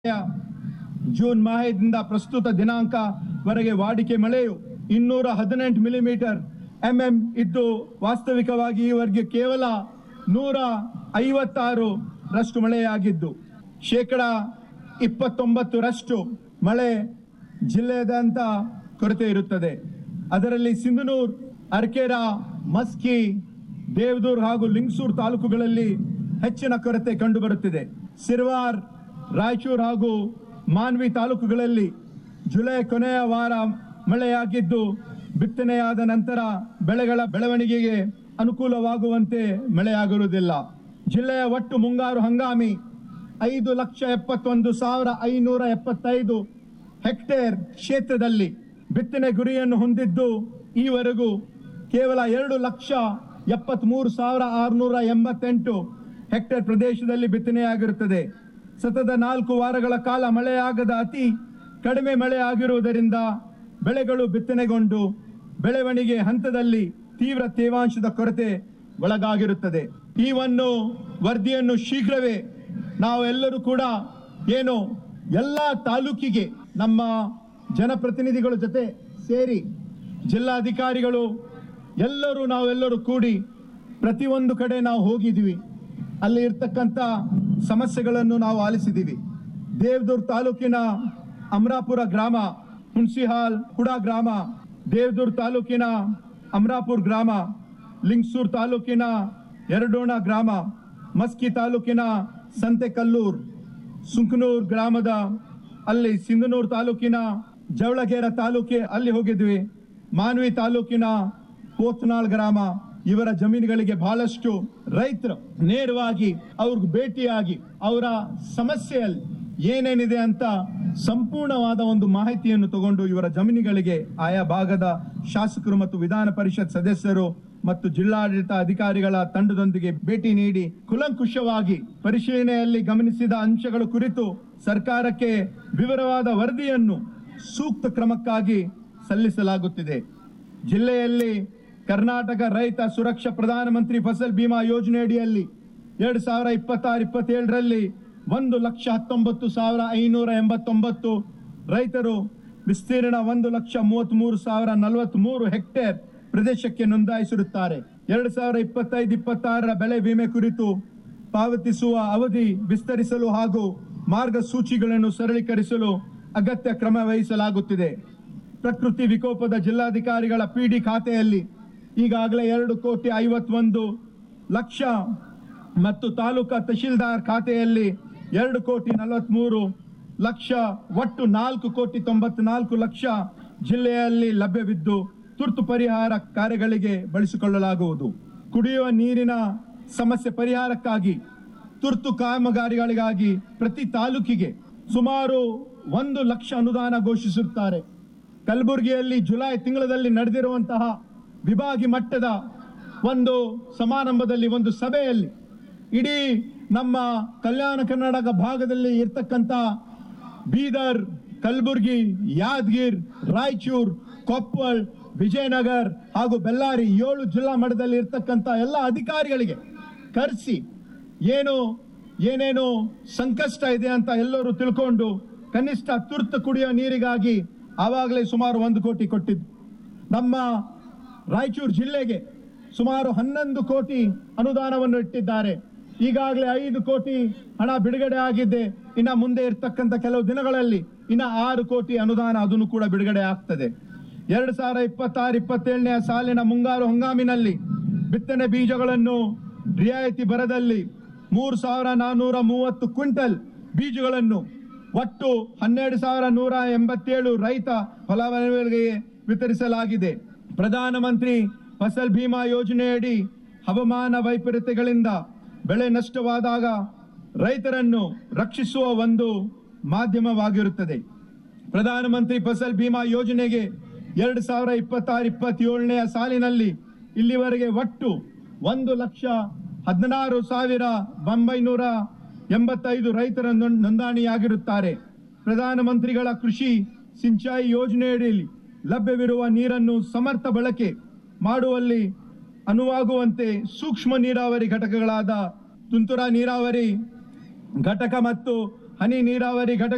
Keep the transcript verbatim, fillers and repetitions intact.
June ಮಾಹದಿಂದ ಪ್ರಸ್ತುತ ದಿನಾಂಕವರೆಗೆ ವಾಡಿಕೆ ಮಳೆಯು ಇನ್ನೂರ ಹದಿನೆಂಟು ಮಿಲಿಮೀಟರ್ ಎಂಎಂ ಇದ್ದು ವಾಸ್ತವಿಕವಾಗಿ ಈವರೆಗೆ ಕೇವಲ ನೂರ ಐವತ್ತಾರು ರಷ್ಟು ಮಳೆಯಾಗಿದ್ದು ಶೇಕಡ ಇಪ್ಪತ್ತೊಂಬತ್ತರಷ್ಟು ಮಳೆ ಜಿಲ್ಲೆಯಾದ್ಯಂತ ಕೊರತೆ ಇರುತ್ತದೆ. ಅದರಲ್ಲಿ ಸಿಂಧನೂರು, ಅರ್ಕೆರಾ, ಮಸ್ಕಿ, ದೇವದೂರ್ ಹಾಗೂ ಲಿಂಗಸೂರು ತಾಲೂಕುಗಳಲ್ಲಿ ಹೆಚ್ಚಿನ ಕೊರತೆ ಕಂಡುಬರುತ್ತಿದೆ. ಸಿರ್ವಾರ್, ರಾಯಚೂರು ಹಾಗೂ ಮಾನ್ವಿ ತಾಲೂಕುಗಳಲ್ಲಿ ಜುಲೈ ಕೊನೆಯ ವಾರ ಮಳೆಯಾಗಿದ್ದು ಬಿತ್ತನೆಯಾದ ನಂತರ ಬೆಳೆಗಳ ಬೆಳವಣಿಗೆಗೆ ಅನುಕೂಲವಾಗುವಂತೆ ಮಳೆಯಾಗಿರುವುದಿಲ್ಲ. ಜಿಲ್ಲೆಯ ಒಟ್ಟು ಮುಂಗಾರು ಹಂಗಾಮಿ ಐದು ಲಕ್ಷ ಎಪ್ಪತ್ತೊಂದು ಸಾವಿರ ಐನೂರ ಎಪ್ಪತ್ತೈದು ಹೆಕ್ಟೇರ್ ಕ್ಷೇತ್ರದಲ್ಲಿ ಬಿತ್ತನೆ ಗುರಿಯನ್ನು ಹೊಂದಿದ್ದು ಈವರೆಗೂ ಕೇವಲ ಎರಡು ಲಕ್ಷ ಎಪ್ಪತ್ಮೂರು ಸಾವಿರ ಆರುನೂರ ಎಂಬತ್ತೆಂಟು ಹೆಕ್ಟೇರ್ ಪ್ರದೇಶದಲ್ಲಿ ಬಿತ್ತನೆಯಾಗಿರುತ್ತದೆ. ಸತತ ನಾಲ್ಕು ವಾರಗಳ ಕಾಲ ಮಳೆಯಾಗದ ಅತಿ ಕಡಿಮೆ ಮಳೆ ಆಗಿರುವುದರಿಂದ ಬೆಳೆಗಳು ಬಿತ್ತನೆಗೊಂಡು ಬೆಳವಣಿಗೆ ಹಂತದಲ್ಲಿ ತೀವ್ರ ತೇವಾಂಶದ ಕೊರತೆ ಒಳಗಾಗಿರುತ್ತದೆ. ಈ ಒಂದು ವರದಿಯನ್ನು ಶೀಘ್ರವೇ ನಾವೆಲ್ಲರೂ ಕೂಡ ಏನು ಎಲ್ಲ ತಾಲೂಕಿಗೆ ನಮ್ಮ ಜನಪ್ರತಿನಿಧಿಗಳ ಜೊತೆ ಸೇರಿ ಜಿಲ್ಲಾಧಿಕಾರಿಗಳು ಎಲ್ಲರೂ ನಾವೆಲ್ಲರೂ ಕೂಡಿ ಪ್ರತಿಯೊಂದು ಕಡೆ ನಾವು ಹೋಗಿದ್ದೀವಿ. ಅಲ್ಲಿ ಇರ್ತಕ್ಕಂಥ ಸಮಸ್ಯೆಗಳನ್ನು ನಾವು ಆಲಿಸಿದ್ದೀವಿ. ದೇವದೂರ್ ತಾಲೂಕಿನ ಅಮರಾಪುರ ಗ್ರಾಮ, ಹುಣಸಿಹಾಲ್ ಹುಡಾ ಗ್ರಾಮ, ದೇವದೂರ್ ತಾಲೂಕಿನ ಅಮರಾಪುರ ಗ್ರಾಮ, ಲಿಂಗಸೂರು ತಾಲೂಕಿನ ಎರಡೋಣ ಗ್ರಾಮ, ಮಸ್ಕಿ ತಾಲೂಕಿನ ಸಂತೆಕಲ್ಲೂರ್, ಸುಂಕನೂರ್ ಗ್ರಾಮದ ಅಲ್ಲಿ ಸಿಂಧನೂರು ತಾಲೂಕಿನ ಜವಳಗೇರ ತಾಲೂಕಿ ಅಲ್ಲಿ ಹೋಗಿದ್ವಿ. ಮಾನ್ವಿ ತಾಲೂಕಿನ ಪೋತ್ನಾಳ್ ಗ್ರಾಮ ಇವರ ಜಮೀನುಗಳಿಗೆ ಬಹಳಷ್ಟು ರೈತರು ನೇರವಾಗಿ ಅವ್ರಿಗೆ ಭೇಟಿಯಾಗಿ ಅವರ ಸಮಸ್ಯೆಯಲ್ಲಿ ಏನೇನಿದೆ ಅಂತ ಸಂಪೂರ್ಣವಾದ ಒಂದು ಮಾಹಿತಿಯನ್ನು ತಗೊಂಡು ಇವರ ಜಮೀನುಗಳಿಗೆ ಆಯಾ ಭಾಗದ ಶಾಸಕರು ಮತ್ತು ವಿಧಾನ ಪರಿಷತ್ ಸದಸ್ಯರು ಮತ್ತು ಜಿಲ್ಲಾಡಳಿತ ಅಧಿಕಾರಿಗಳ ತಂಡದೊಂದಿಗೆ ಭೇಟಿ ನೀಡಿ ಕುಲಂಕುಷವಾಗಿ ಪರಿಶೀಲನೆಯಲ್ಲಿ ಗಮನಿಸಿದ ಅಂಶಗಳ ಕುರಿತು ಸರ್ಕಾರಕ್ಕೆ ವಿವರವಾದ ವರದಿಯನ್ನು ಸೂಕ್ತ ಕ್ರಮಕ್ಕಾಗಿ ಸಲ್ಲಿಸಲಾಗುತ್ತಿದೆ. ಜಿಲ್ಲೆಯಲ್ಲಿ ಕರ್ನಾಟಕ ರೈತ ಸುರಕ್ಷಾ ಪ್ರಧಾನಮಂತ್ರಿ ಫಸಲ್ ಬಿಮಾ ಯೋಜನೆಯಡಿಯಲ್ಲಿ ಎರಡ್ ಸಾವಿರ ಇಪ್ಪತ್ತಾರು ಇಪ್ಪತ್ತೇಳರಲ್ಲಿ ಒಂದು ಲಕ್ಷ ಹತ್ತೊಂಬತ್ತು ಸಾವಿರ ಐನೂರ ಎಂಬತ್ತೊಂಬತ್ತು ರೈತರು ವಿಸ್ತೀರ್ಣ ಒಂದು ಲಕ್ಷ ಮೂವತ್ತ್ ಮೂರು ಸಾವಿರ ನಲವತ್ತ್ ಮೂರು ಹೆಕ್ಟೇರ್ ಪ್ರದೇಶಕ್ಕೆ ನೋಂದಾಯಿಸಿರುತ್ತಾರೆ. ಎರಡ್ ಸಾವಿರ ಇಪ್ಪತ್ತೈದು ಇಪ್ಪತ್ತಾರರ ಬೆಳೆ ವಿಮೆ ಕುರಿತು ಪಾವತಿಸುವ ಅವಧಿ ವಿಸ್ತರಿಸಲು ಹಾಗೂ ಮಾರ್ಗಸೂಚಿಗಳನ್ನು ಸರಳೀಕರಿಸಲು ಅಗತ್ಯ ಕ್ರಮ ವಹಿಸಲಾಗುತ್ತಿದೆ. ಪ್ರಕೃತಿ ವಿಕೋಪದ ಜಿಲ್ಲಾಧಿಕಾರಿಗಳ ಪಿಡಿ ಖಾತೆಯಲ್ಲಿ ಈಗಾಗಲೇ ಎರಡು ಕೋಟಿ ಐವತ್ತೊಂದು ಲಕ್ಷ ಮತ್ತು ತಾಲೂಕಾ ತಹಶೀಲ್ದಾರ್ ಖಾತೆಯಲ್ಲಿ ಎರಡು ಕೋಟಿ ನಲವತ್ಮೂರು ಲಕ್ಷ ಒಟ್ಟು ನಾಲ್ಕು ಕೋಟಿ ತೊಂಬತ್ನಾಲ್ಕು ಲಕ್ಷ ಜಿಲ್ಲೆಯಲ್ಲಿ ಲಭ್ಯವಿದ್ದು ತುರ್ತು ಪರಿಹಾರ ಕಾರ್ಯಗಳಿಗೆ ಬಳಸಿಕೊಳ್ಳಲಾಗುವುದು. ಕುಡಿಯುವ ನೀರಿನ ಸಮಸ್ಯೆ ಪರಿಹಾರಕ್ಕಾಗಿ ತುರ್ತು ಕಾಮಗಾರಿಗಳಿಗಾಗಿ ಪ್ರತಿ ತಾಲೂಕಿಗೆ ಸುಮಾರು ಒಂದು ಲಕ್ಷ ಅನುದಾನ ಘೋಷಿಸುತ್ತಾರೆ. ಕಲಬುರಗಿಯಲ್ಲಿ ಜುಲೈ ತಿಂಗಳಲ್ಲಿ ನಡೆದಿರುವಂತಹ ವಿಭಾಗಿ ಮಟ್ಟದ ಒಂದು ಸಮಾರಂಭದಲ್ಲಿ ಒಂದು ಸಭೆಯಲ್ಲಿ ಇಡೀ ನಮ್ಮ ಕಲ್ಯಾಣ ಕರ್ನಾಟಕ ಭಾಗದಲ್ಲಿ ಇರ್ತಕ್ಕಂಥ ಬೀದರ್, ಕಲಬುರಗಿ, ಯಾದಗಿರ್, ರಾಯಚೂರು, ಕೊಪ್ಪಳ, ವಿಜಯನಗರ ಹಾಗೂ ಬೆಳ್ಳಾರಿ ಏಳು ಜಿಲ್ಲಾ ಮಟ್ಟದಲ್ಲಿ ಇರ್ತಕ್ಕಂಥ ಎಲ್ಲ ಅಧಿಕಾರಿಗಳಿಗೆ ಕರೆಸಿ ಏನು ಏನೇನು ಸಂಕಷ್ಟ ಇದೆ ಅಂತ ಎಲ್ಲರೂ ತಿಳ್ಕೊಂಡು ಕನಿಷ್ಠ ತುರ್ತು ಕುಡಿಯೋ ನೀರಿಗಾಗಿ ಆವಾಗಲೇ ಸುಮಾರು ಒಂದು ಕೋಟಿ ಕೊಟ್ಟಿದ್ದು. ನಮ್ಮ ರಾಯಚೂರು ಜಿಲ್ಲೆಗೆ ಸುಮಾರು ಹನ್ನೊಂದು ಕೋಟಿ ಅನುದಾನವನ್ನು ಇಟ್ಟಿದ್ದಾರೆ. ಈಗಾಗಲೇ ಐದು ಕೋಟಿ ಹಣ ಬಿಡುಗಡೆ ಆಗಿದ್ದೆ. ಇನ್ನು ಮುಂದೆ ಇರ್ತಕ್ಕಂಥ ಕೆಲವು ದಿನಗಳಲ್ಲಿ ಇನ್ನು ಆರು ಕೋಟಿ ಅನುದಾನ ಅದನ್ನು ಕೂಡ ಬಿಡುಗಡೆ ಆಗ್ತದೆ. ಎರಡ್ ಸಾವಿರ ಇಪ್ಪತ್ತಾರು ಇಪ್ಪತ್ತೇಳನೇ ಸಾಲಿನ ಮುಂಗಾರು ಹಂಗಾಮಿನಲ್ಲಿ ಬಿತ್ತನೆ ಬೀಜಗಳನ್ನು ರಿಯಾಯಿತಿ ಬರದಲ್ಲಿ ಮೂರು ಸಾವಿರ ನಾನ್ನೂರ ಮೂವತ್ತು ಕ್ವಿಂಟಲ್ ಬೀಜಗಳನ್ನು ಒಟ್ಟು ಹನ್ನೆರಡು ಸಾವಿರ ನೂರ ಎಂಬತ್ತೇಳು ರೈತ ಫಲಾನುಭವಿಗಳಿಗೆ ವಿತರಿಸಲಾಗಿದೆ. ಪ್ರಧಾನಮಂತ್ರಿ ಫಸಲ್ ಬಿಮಾ ಯೋಜನೆಯಡಿ ಹವಾಮಾನ ವೈಪರೀತ್ಯಗಳಿಂದ ಬೆಳೆ ನಷ್ಟವಾದಾಗ ರೈತರನ್ನು ರಕ್ಷಿಸುವ ಒಂದು ಮಾಧ್ಯಮವಾಗಿರುತ್ತದೆ. ಪ್ರಧಾನಮಂತ್ರಿ ಫಸಲ್ ಬಿಮಾ ಯೋಜನೆಗೆ ಎರಡು ಸಾವಿರ ಇಪ್ಪತ್ತಾರು ಇಪ್ಪತ್ತೇಳನೆಯ ಸಾಲಿನಲ್ಲಿ ಇಲ್ಲಿವರೆಗೆ ಒಟ್ಟು ಒಂದು ಲಕ್ಷ ಹದಿನಾರು ಸಾವಿರ ಒಂಬೈನೂರ ಎಂಬತ್ತೈದು ರೈತರ ನೋಂದಣಿಯಾಗಿರುತ್ತಾರೆ. ಪ್ರಧಾನಮಂತ್ರಿಗಳ ಕೃಷಿ ಸಿಂಚಾಯಿ ಯೋಜನೆಯಡಿಯಲ್ಲಿ ಲಭ್ಯವಿರುವ ನೀರನ್ನು ಸಮರ್ಥ ಬಳಕೆ ಮಾಡುವಲ್ಲಿ ಅನುವಾಗುವಂತೆ ಸೂಕ್ಷ್ಮ ನೀರಾವರಿ ಘಟಕಗಳಾದ ತುಂತುರು ನೀರಾವರಿ ಘಟಕ ಮತ್ತು ಹನಿ ನೀರಾವರಿ ಘಟಕ